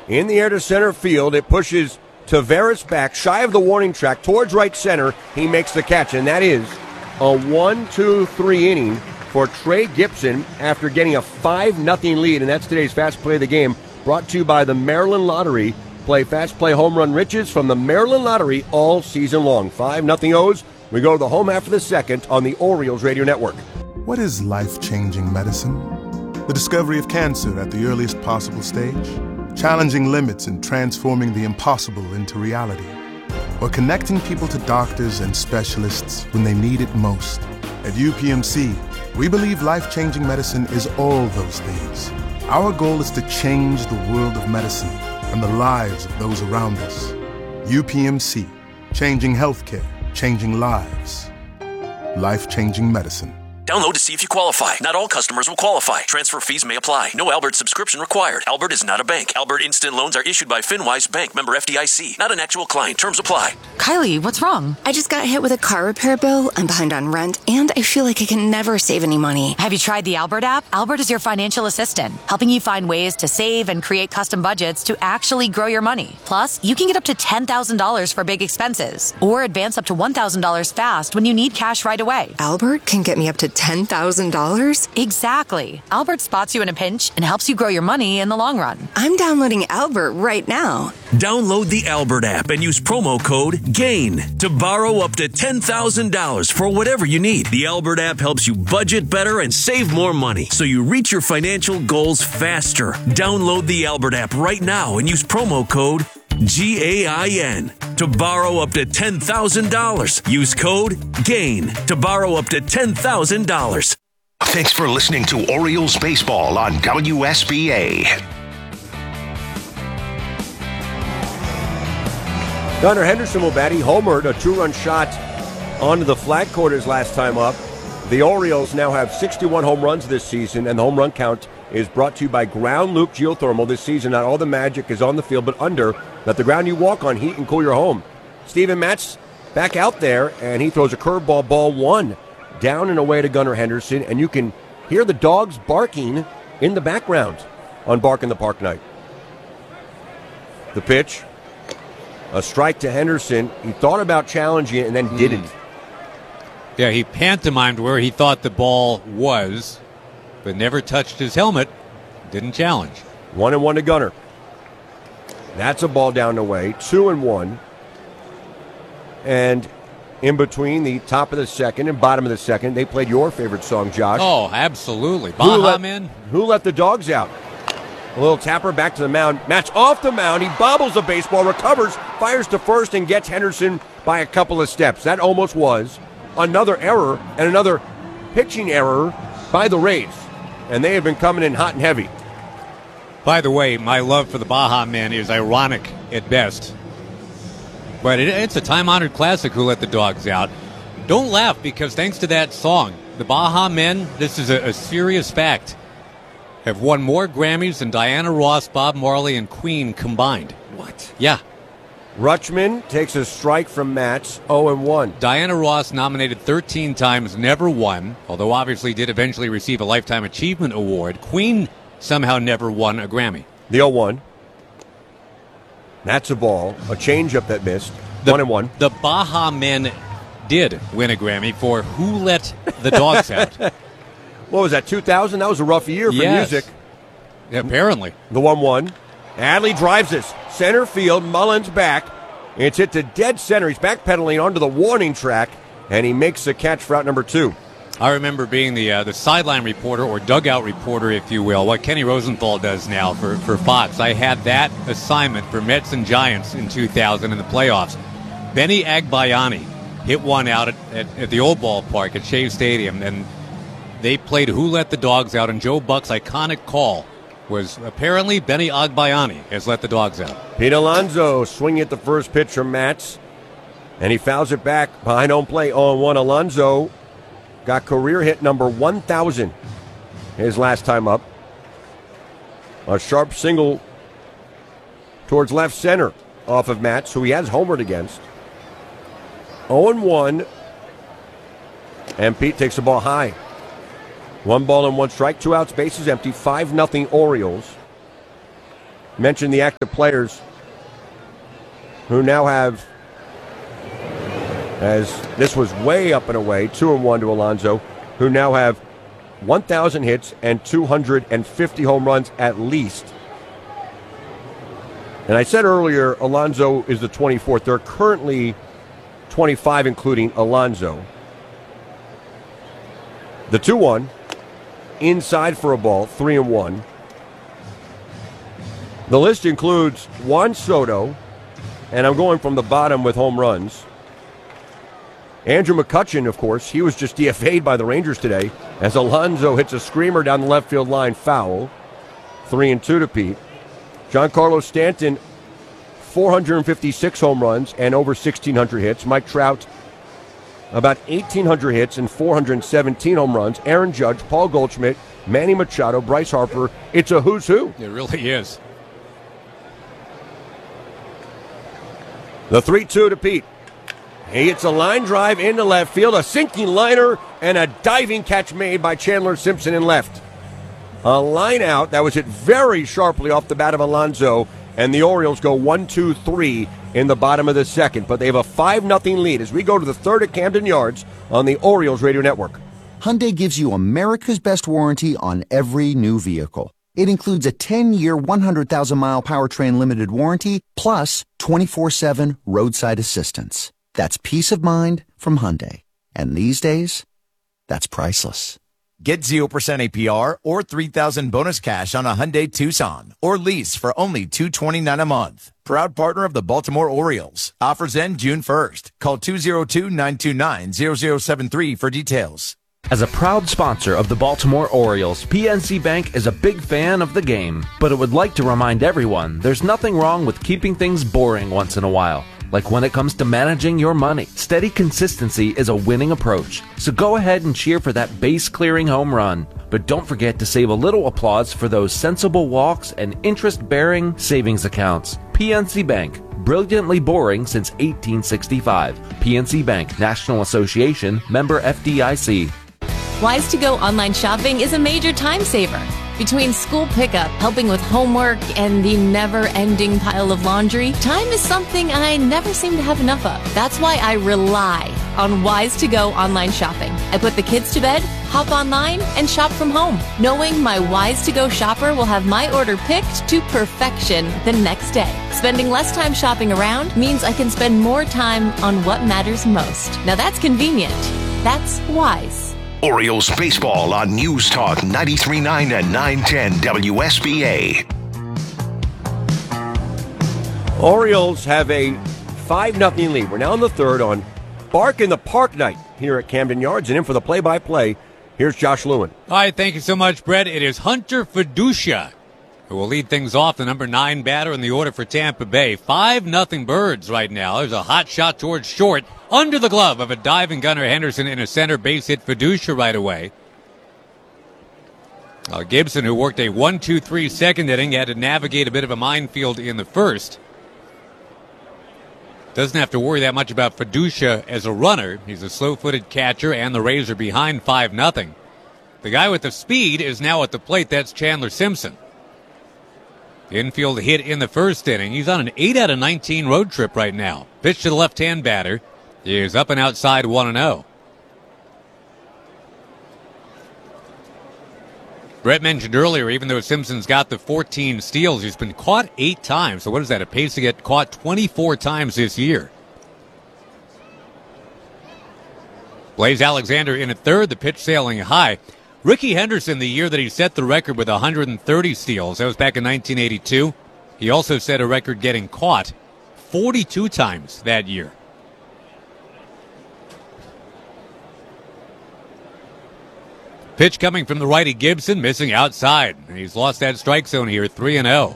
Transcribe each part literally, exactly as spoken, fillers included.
in the air to center field. It pushes Taveras back, shy of the warning track, towards right center. He makes the catch, and that is a one two three inning for Trey Gibson after getting a five nothing lead, and that's today's Fast Play of the Game, brought to you by the Maryland Lottery. Play Fast Play Home Run Riches from the Maryland Lottery all season long. five nothing O's. We go to the home half of the second on the Orioles Radio Network. What is life-changing medicine? The discovery of cancer at the earliest possible stage? Challenging limits and transforming the impossible into reality? Or connecting people to doctors and specialists when they need it most? At U P M C, we believe life-changing medicine is all those things. Our goal is to change the world of medicine and the lives of those around us. U P M C, changing healthcare, changing lives. Life-changing medicine. Download to see if you qualify. Not all customers will qualify. Transfer fees may apply. No Albert subscription required. Albert is not a bank. Albert Instant Loans are issued by FinWise Bank, member F D I C. Not an actual client. Terms apply. Kylie, what's wrong? I just got hit with a car repair bill. I'm behind on rent, and I feel like I can never save any money. Have you tried the Albert app? Albert is your financial assistant, helping you find ways to save and create custom budgets to actually grow your money. Plus, you can get up to ten thousand dollars for big expenses, or advance up to one thousand dollars fast when you need cash right away. Albert can get me up to ten thousand dollars? Exactly. Albert spots you in a pinch and helps you grow your money in the long run. I'm downloading Albert right now. Download the Albert app and use promo code GAIN to borrow up to ten thousand dollars for whatever you need. The Albert app helps you budget better and save more money so you reach your financial goals faster. Download the Albert app right now and use promo code G A I N to borrow up to ten thousand dollars. Use code GAIN to borrow up to ten thousand dollars. Thanks for listening to Orioles Baseball on W S B A. Gunnar Henderson will bat. He homered a two-run shot onto the flag quarters last time up. The Orioles now have sixty-one home runs this season, and the home run count is brought to you by Ground Loop Geothermal. This season, not all the magic is on the field, but under. Let the ground you walk on heat and cool your home. Steven Matz back out there, and he throws a curveball, ball one, down and away to Gunnar Henderson, and you can hear the dogs barking in the background on Bark in the Park night. The pitch, a strike to Henderson. He thought about challenging it and then didn't. Mm. Yeah, he pantomimed where he thought the ball was, but never touched his helmet. Didn't challenge. One and one to Gunnar. That's a ball down the way. Two and one. And in between the top of the second and bottom of the second, they played your favorite song, Josh. Oh, absolutely. Baja who let, Man. Who let the dogs out? A little tapper back to the mound. Match off the mound. He bobbles the baseball, recovers, fires to first, and gets Henderson by a couple of steps. That almost was another error and another pitching error by the Rays. And they have been coming in hot and heavy. By the way, my love for the Baja Men is ironic at best. But it, it's a time-honored classic, Who Let the Dogs Out. Don't laugh, because thanks to that song, the Baja Men, this is a, a serious fact, have won more Grammys than Diana Ross, Bob Marley, and Queen combined. What? Yeah. Rutschman takes a strike from Matz, oh and one. Diana Ross, nominated thirteen times, never won, although obviously did eventually receive a Lifetime Achievement Award. Queen somehow never won a Grammy. The oh one. That's a ball, a changeup that missed. The, one and one. The Baja Men did win a Grammy for Who Let the Dogs Out. What was that, two thousand? That was a rough year for yes. music. Apparently. The one one. Adley drives this. Center field, Mullins back. It's hit to dead center. He's backpedaling onto the warning track, and he makes the catch for out number two. I remember being the uh, the sideline reporter, or dugout reporter, if you will, what Kenny Rosenthal does now for, for Fox. I had that assignment for Mets and Giants in two thousand in the playoffs. Benny Agbayani hit one out at, at, at the old ballpark at Shea Stadium, and they played Who Let the Dogs Out, and Joe Buck's iconic call was apparently Benny Agbayani has let the dogs out. Pete Alonso swinging at the first pitch from Matz, and he fouls it back behind home plate. oh and one. Alonso got career hit number one thousand his last time up. A sharp single towards left center off of Matz, who he has homered against. oh and one, and Pete takes the ball high. One ball and one strike, two outs, bases empty, five nothing Orioles. mention the active players who now have, as this was way up and away, two and one to Alonso, who now have one thousand hits and two hundred fifty home runs at least. And I said earlier, Alonso is the twenty-fourth. They're currently twenty-five, including Alonso. The two one, inside for a ball, three and one. The list includes Juan Soto, and I'm going from the bottom with home runs. Andrew McCutchen, of course, he was just D F A'd by the Rangers today as Alonso hits a screamer down the left field line, foul. Three and two to Pete. Giancarlo Stanton, four hundred fifty-six home runs and over sixteen hundred hits. Mike Trout, about eighteen hundred hits and four hundred seventeen home runs. Aaron Judge, Paul Goldschmidt, Manny Machado, Bryce Harper. It's a who's who. It really is. The three two to Pete. He hits a line drive into left field, a sinking liner, and a diving catch made by Chandler Simpson in left. A line out that was hit very sharply off the bat of Alonso, and the Orioles go one two three in the bottom of the second. But they have a five nothing lead as we go to the third at Camden Yards on the Orioles Radio Network. Hyundai gives you America's best warranty on every new vehicle. It includes a ten-year, one hundred thousand mile powertrain limited warranty, plus twenty-four seven roadside assistance. That's peace of mind from Hyundai. And these days, that's priceless. Get zero percent A P R or three thousand bonus cash on a Hyundai Tucson or lease for only two hundred twenty-nine dollars a month. Proud partner of the Baltimore Orioles. Offers end June first. Call two oh two, nine two nine, zero zero seven three for details. As a proud sponsor of the Baltimore Orioles, P N C Bank is a big fan of the game, but it would like to remind everyone there's nothing wrong with keeping things boring once in a while. Like when it comes to managing your money, steady consistency is a winning approach. So go ahead and cheer for that base-clearing home run. But don't forget to save a little applause for those sensible walks and interest-bearing savings accounts. P N C Bank, brilliantly boring since eighteen sixty-five. P N C Bank, National Association, member F D I C. Wise to Go online shopping is a major time saver. Between school pickup, helping with homework, and the never-ending pile of laundry, time is something I never seem to have enough of. That's why I rely on Wise to Go online shopping. I put the kids to bed, hop online, and shop from home, knowing my Wise to Go shopper will have my order picked to perfection the next day. Spending less time shopping around means I can spend more time on what matters most. Now that's convenient. That's Wise. Orioles baseball on News Talk ninety-three point nine and nine ten W S B A. Orioles have a five nothing lead. We're now in the third on Bark in the Park night here at Camden Yards. And in for the play-by-play, here's Josh Lewin. All right, thank you so much, Brett. It is Hunter Fiducia who will lead things off, the number nine batter in the order for Tampa Bay. five nothing Birds right now. There's a hot shot towards short, under the glove of a diving Gunnar Henderson in a center base hit. Fiducia right away. Uh, Gibson, who worked a one two three second inning, had to navigate a bit of a minefield in the first. Doesn't have to worry that much about Fiducia as a runner. He's a slow-footed catcher, and the Rays are behind five nothing. The guy with the speed is now at the plate. That's Chandler Simpson. Infield hit in the first inning. He's on an eight out of nineteen road trip right now. Pitch to the left-hand batter. He is up and outside one and oh. Brett mentioned earlier, even though Simpson's got the fourteen steals, he's been caught eight times. So what is that? A pace to get caught twenty-four times this year. Blaze Alexander in at third, the pitch sailing high. Ricky Henderson, the year that he set the record with one hundred thirty steals, that was back in nineteen eighty-two. He also set a record getting caught forty-two times that year. Pitch coming from the righty Gibson, missing outside. And he's lost that strike zone here, three and oh.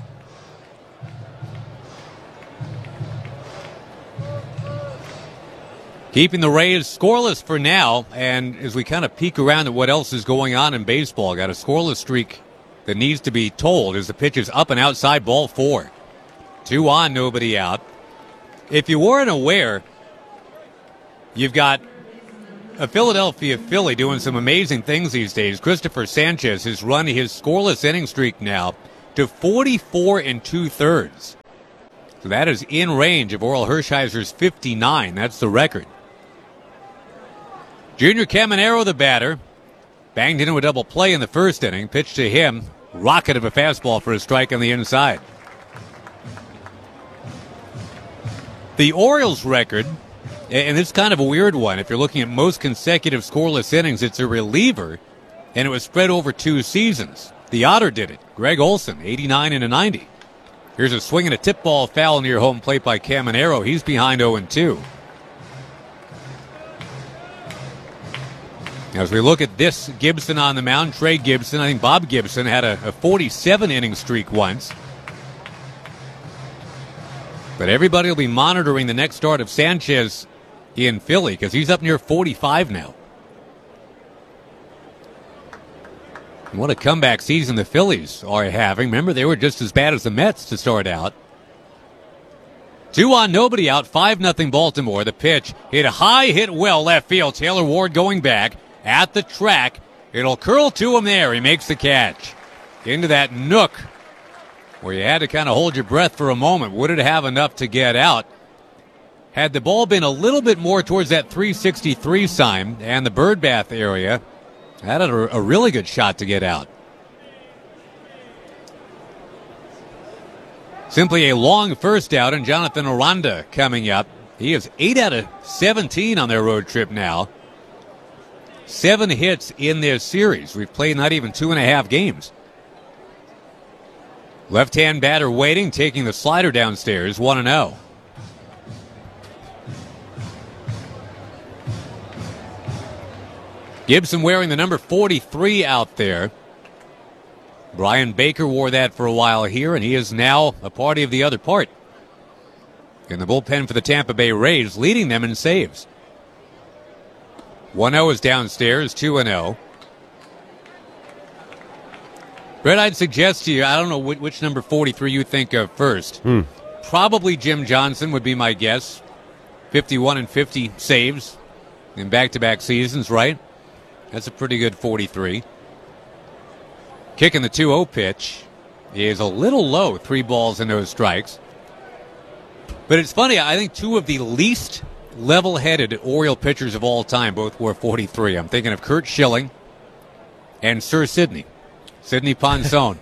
Keeping the Rays scoreless for now, and as we kind of peek around at what else is going on in baseball, got a scoreless streak that needs to be told as the pitch is up and outside, ball four. Two on, nobody out. If you weren't aware, you've got a Philadelphia Philly doing some amazing things these days. Christopher Sanchez has run his scoreless inning streak now to forty-four and two-thirds. So that is in range of Oral Hershiser's fifty-nine. That's the record. Junior Caminero, the batter, banged into a double play in the first inning. Pitched to him. Rocket of a fastball for a strike on the inside. The Orioles record, and it's kind of a weird one. If you're looking at most consecutive scoreless innings, it's a reliever, and it was spread over two seasons. The Otter did it. Greg Olson, eighty-nine and a ninety. Here's a swing and a tip ball foul near home plate by Caminero. He's behind oh and two. As we look at this Gibson on the mound, Trey Gibson, I think Bob Gibson had a, a forty-seven inning streak once. But everybody will be monitoring the next start of Sanchez in Philly because he's up near forty-five now. And what a comeback season the Phillies are having. Remember, they were just as bad as the Mets to start out. Two on, nobody out, five nothing Baltimore. The pitch hit high, hit well left field. Taylor Ward going back at the track. It'll curl to him there. He makes the catch. Into that nook where you had to kind of hold your breath for a moment. Would it have enough to get out? Had the ball been a little bit more towards that three sixty-three sign and the birdbath area, that had a, a really good shot to get out. Simply a long first out, and Jonathan Aranda coming up. He is eight out of seventeen on their road trip now. Seven hits in this series. We've played not even two and a half games. Left-hand batter waiting, taking the slider downstairs, one and oh. Gibson wearing the number forty-three out there. Brian Baker wore that for a while here, and he is now a party of the other part. In the bullpen for the Tampa Bay Rays, leading them in saves. one oh is downstairs, two and oh. Brett, I'd suggest to you, I don't know which, which number forty-three you think of first. Hmm. Probably Jim Johnson would be my guess. fifty-one and fifty saves in back-to-back seasons, right? That's a pretty good forty-three. Kicking the two oh pitch is a little low, three balls and no strikes. But it's funny, I think two of the least level-headed Oriole pitchers of all time both wore forty-three. I'm thinking of Curt Schilling and Sir Sidney. Sidney Ponson.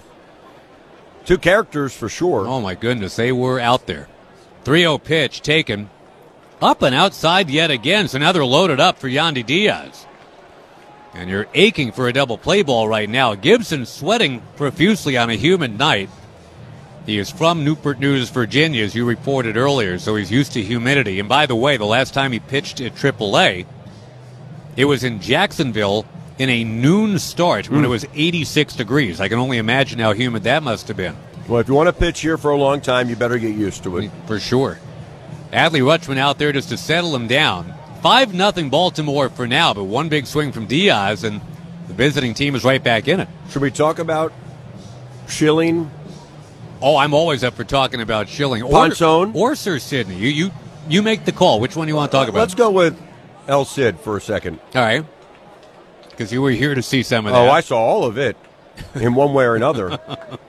Two characters for sure. Oh, my goodness. They were out there. three oh pitch taken. Up and outside yet again. So now they're loaded up for Yandy Diaz. And you're aching for a double play ball right now. Gibson sweating profusely on a humid night. He is from Newport News, Virginia, as you reported earlier, so he's used to humidity. And by the way, the last time he pitched at triple A, it was in Jacksonville in a noon start when mm. it was eighty-six degrees. I can only imagine how humid that must have been. Well, if you want to pitch here for a long time, you better get used to it. For sure. Adley Rutschman out there just to settle him down. five nothing Baltimore for now, but one big swing from Diaz, and the visiting team is right back in it. Should we talk about Schilling? Oh, I'm always up for talking about Schilling. Or, Ponson? Or Sir Sidney. You, you, you make the call. Which one do you want to talk about? Let's go with El Cid for a second. All right. Because you were here to see some of that. Oh, I saw all of it in one way or another.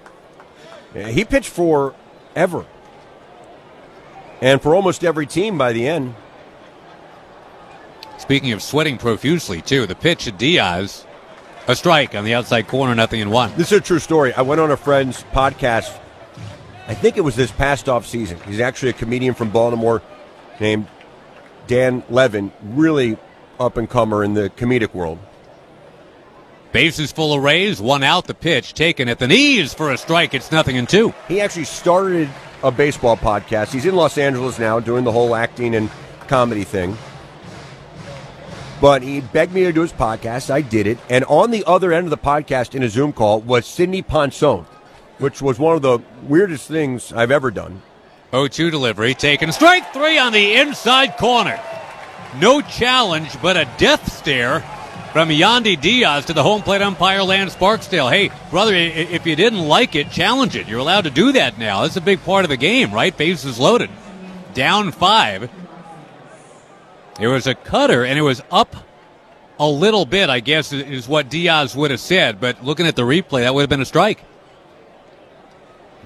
He pitched for ever. And for almost every team by the end. Speaking of sweating profusely, too, the pitch at Diaz, a strike on the outside corner, nothing in one. This is a true story. I went on a friend's podcast, I think it was this past off season. He's actually a comedian from Baltimore named Dan Levin, really up-and-comer in the comedic world. Bases full of Rays, one out, the pitch taken at the knees for a strike. It's nothing in two. He actually started a baseball podcast. He's in Los Angeles now doing the whole acting and comedy thing. But he begged me to do his podcast. I did it. And on the other end of the podcast in a Zoom call was Sidney Ponson, which was one of the weirdest things I've ever done. oh two delivery taken. Strike three on the inside corner. No challenge, but a death stare from Yandy Diaz to the home plate umpire, Lance Barksdale. Hey, brother, if you didn't like it, challenge it. You're allowed to do that now. That's a big part of the game, right? Bases loaded. Down five. It was a cutter, and it was up a little bit, I guess, is what Diaz would have said. But looking at the replay, that would have been a strike.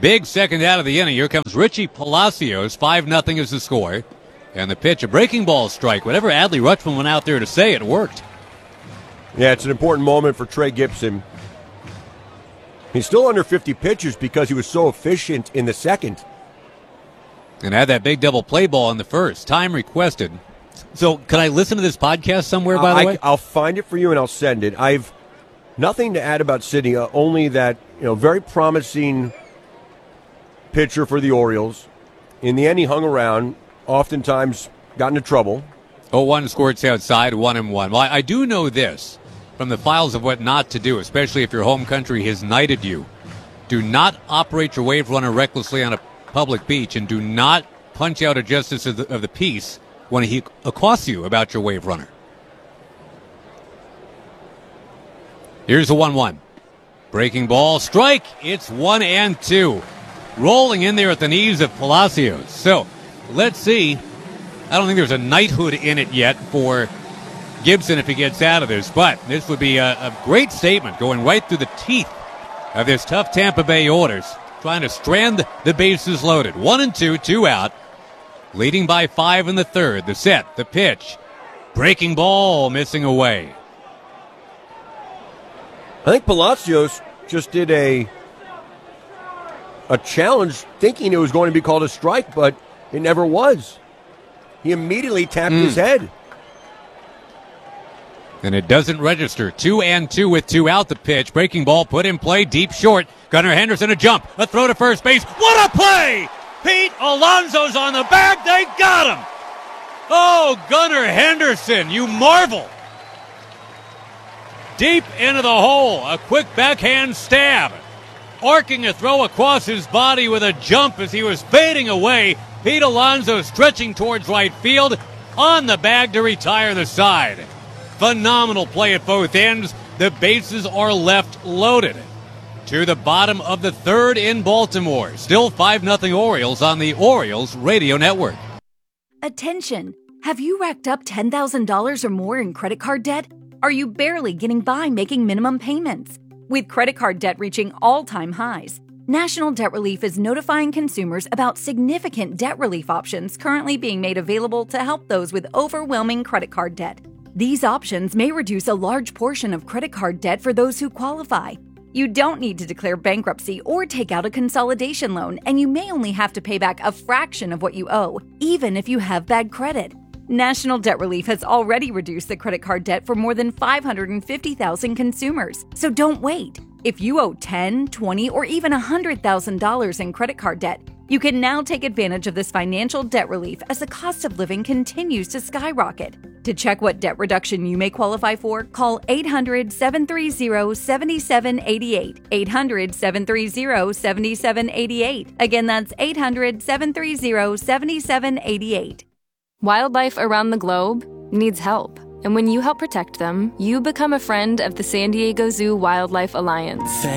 Big second out of the inning. Here comes Richie Palacios. five nothing is the score. And the pitch, a breaking ball strike. Whatever Adley Rutschman went out there to say, it worked. Yeah, it's an important moment for Trey Gibson. He's still under fifty pitches because he was so efficient in the second. And had that big double play ball in the first. Time requested. So, can I listen to this podcast somewhere, by the I, way? I'll find it for you and I'll send it. I've nothing to add about Sidney, uh, only that, you know, very promising pitcher for the Orioles. In the end, he hung around, oftentimes got into trouble. oh one scored outside, one and one. Well, I, I do know this from the files of what not to do, especially if your home country has knighted you. Do not operate your wave runner recklessly on a public beach, and do not punch out a justice of the, of the peace when he accosts you about your wave runner. Here's a one one. Breaking ball, strike. It's one and two. Rolling in there at the knees of Palacios. So, let's see. I don't think there's a knighthood in it yet for Gibson if he gets out of this, but this would be a, a great statement going right through the teeth of this tough Tampa Bay orders, trying to strand the bases loaded. One and two, two out, leading by five in the third. The set, the pitch, breaking ball, missing away. I think Palacios just did a a challenge thinking it was going to be called a strike, but it never was. He immediately tapped mm. his head. And it doesn't register. Two and two with two out. The pitch. Breaking ball put in play. Deep short. Gunnar Henderson a jump. A throw to first base. What a play! Pete Alonso's on the bag. They got him. Oh, Gunnar Henderson, you marvel. Deep into the hole. A quick backhand stab. Arcing a throw across his body with a jump as he was fading away. Pete Alonso stretching towards right field. On the bag to retire the side. Phenomenal play at both ends. The bases are left loaded. To the bottom of the third in Baltimore. Still five nothing Orioles on the Orioles Radio Network. Attention! Have you racked up ten thousand dollars or more in credit card debt? Are you barely getting by making minimum payments? With credit card debt reaching all-time highs, National Debt Relief is notifying consumers about significant debt relief options currently being made available to help those with overwhelming credit card debt. These options may reduce a large portion of credit card debt for those who qualify. You don't need to declare bankruptcy or take out a consolidation loan, and you may only have to pay back a fraction of what you owe, even if you have bad credit. National Debt Relief has already reduced the credit card debt for more than five hundred fifty thousand consumers, so don't wait. If you owe ten thousand dollars, twenty thousand dollars, or even one hundred thousand dollars in credit card debt, you can now take advantage of this financial debt relief as the cost of living continues to skyrocket. To check what debt reduction you may qualify for, call eight hundred, seven three zero, seven seven eight eight. eight hundred, seven three zero, seven seven eight eight. Again, that's eight hundred, seven three zero, seven seven eight eight. Wildlife around the globe needs help. And when you help protect them, you become a friend of the San Diego Zoo Wildlife Alliance.